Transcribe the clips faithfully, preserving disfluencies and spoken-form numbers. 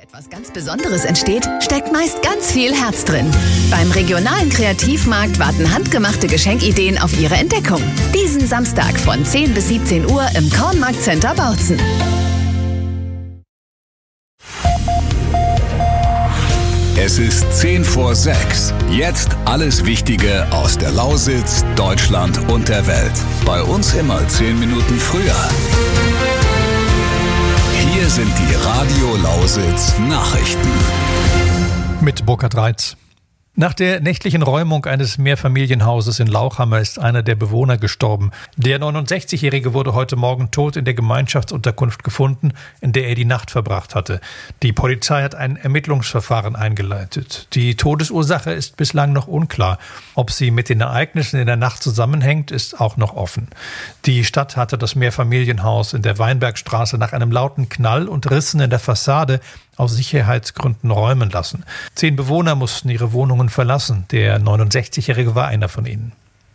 etwas ganz Besonderes entsteht, steckt meist ganz viel Herz drin. Beim regionalen Kreativmarkt warten handgemachte Geschenkideen auf ihre Entdeckung. Diesen Samstag von zehn bis siebzehn Uhr im Kornmarktcenter Bautzen. Es ist zehn vor sechs. Jetzt alles Wichtige aus der Lausitz, Deutschland und der Welt. Bei uns immer zehn Minuten früher. Hier sind die Radio Lausitz Nachrichten. Mit Burkhard Reitz. Nach der nächtlichen Räumung eines Mehrfamilienhauses in Lauchhammer ist einer der Bewohner gestorben. Der neunundsechzigjährige wurde heute Morgen tot in der Gemeinschaftsunterkunft gefunden, in der er die Nacht verbracht hatte. Die Polizei hat ein Ermittlungsverfahren eingeleitet. Die Todesursache ist bislang noch unklar. Ob sie mit den Ereignissen in der Nacht zusammenhängt, ist auch noch offen. Die Stadt hatte das Mehrfamilienhaus in der Weinbergstraße nach einem lauten Knall und Rissen in der Fassade aus Sicherheitsgründen räumen lassen. Zehn Bewohner mussten ihre Wohnungen verlassen. Der neunundsechzigjährige war einer von ihnen.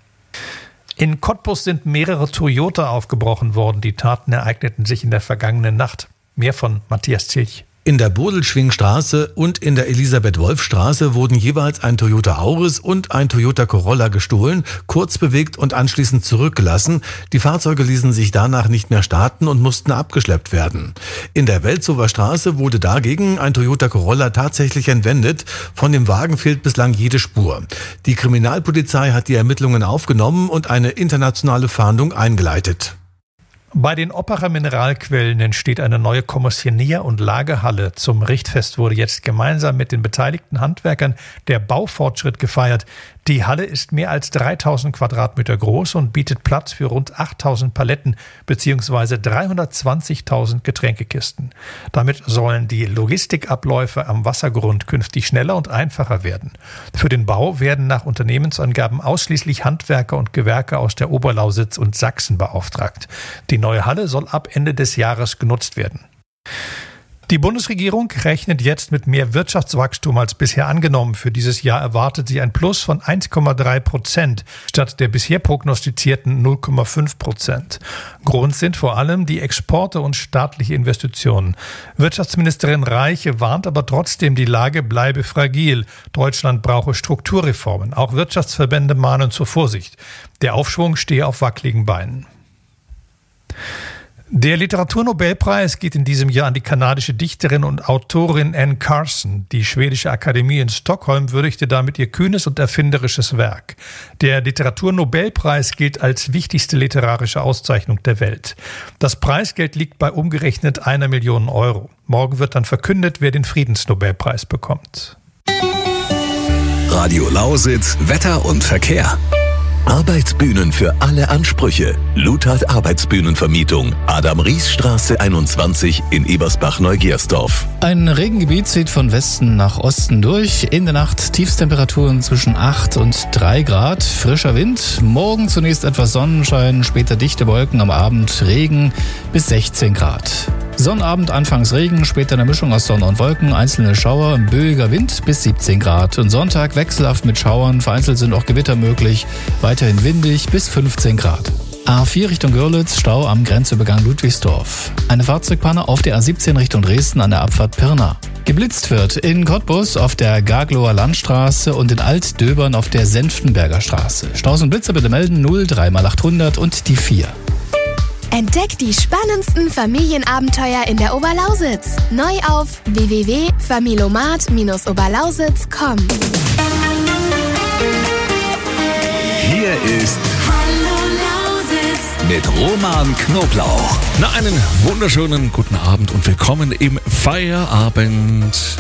In Cottbus sind mehrere Toyota aufgebrochen worden. Die Taten ereigneten sich in der vergangenen Nacht. Mehr von Matthias Zilch. In der Bodelschwingstraße und in der Elisabeth-Wolf-Straße wurden jeweils ein Toyota Auris und ein Toyota Corolla gestohlen, kurz bewegt und anschließend zurückgelassen. Die Fahrzeuge ließen sich danach nicht mehr starten und mussten abgeschleppt werden. In der Welzower Straße wurde dagegen ein Toyota Corolla tatsächlich entwendet. Von dem Wagen fehlt bislang jede Spur. Die Kriminalpolizei hat die Ermittlungen aufgenommen und eine internationale Fahndung eingeleitet. Bei den Oppacher Mineralquellen entsteht eine neue Kommissionier- und Lagerhalle. Zum Richtfest wurde jetzt gemeinsam mit den beteiligten Handwerkern der Baufortschritt gefeiert. Die Halle ist mehr als dreitausend Quadratmeter groß und bietet Platz für rund achttausend Paletten bzw. dreihundertzwanzigtausend Getränkekisten. Damit sollen die Logistikabläufe am Wassergrund künftig schneller und einfacher werden. Für den Bau werden nach Unternehmensangaben ausschließlich Handwerker und Gewerke aus der Oberlausitz und Sachsen beauftragt. Die neue Halle soll ab Ende des Jahres genutzt werden. Die Bundesregierung rechnet jetzt mit mehr Wirtschaftswachstum als bisher angenommen. Für dieses Jahr erwartet sie ein Plus von eins Komma drei Prozent statt der bisher prognostizierten null Komma fünf Prozent. Grund sind vor allem die Exporte und staatliche Investitionen. Wirtschaftsministerin Reiche warnt aber trotzdem, die Lage bleibe fragil. Deutschland brauche Strukturreformen. Auch Wirtschaftsverbände mahnen zur Vorsicht. Der Aufschwung stehe auf wackeligen Beinen. Der Literaturnobelpreis geht in diesem Jahr an die kanadische Dichterin und Autorin Anne Carson. Die schwedische Akademie in Stockholm würdigte damit ihr kühnes und erfinderisches Werk. Der Literaturnobelpreis gilt als wichtigste literarische Auszeichnung der Welt. Das Preisgeld liegt bei umgerechnet einer Million Euro. Morgen wird dann verkündet, wer den Friedensnobelpreis bekommt. Radio Lausitz, Wetter und Verkehr. Arbeitsbühnen für alle Ansprüche. Luthard Arbeitsbühnenvermietung. Adam-Ries-Straße einundzwanzig in Ebersbach-Neugersdorf. Ein Regengebiet zieht von Westen nach Osten durch. In der Nacht Tiefstemperaturen zwischen acht und drei Grad. Frischer Wind. Morgen zunächst etwas Sonnenschein, später dichte Wolken, am Abend Regen bis sechzehn Grad. Sonnabend anfangs Regen, später eine Mischung aus Sonne und Wolken, einzelne Schauer, böiger Wind bis siebzehn Grad. Und Sonntag wechselhaft mit Schauern, vereinzelt sind auch Gewitter möglich, weiterhin windig bis fünfzehn Grad. A vier Richtung Görlitz, Stau am Grenzübergang Ludwigsdorf. Eine Fahrzeugpanne auf der A siebzehn Richtung Dresden an der Abfahrt Pirna. Geblitzt wird in Cottbus auf der Gagloer Landstraße und in Altdöbern auf der Senftenberger Straße. Staus und Blitzer bitte melden null drei mal achthundert und die vier. Entdeckt die spannendsten Familienabenteuer in der Oberlausitz. Neu auf w w w punkt familomat Bindestrich oberlausitz punkt com. Hier ist Hallo Lausitz mit Roman Knoblauch. Na, einen wunderschönen guten Abend und willkommen im Feierabend.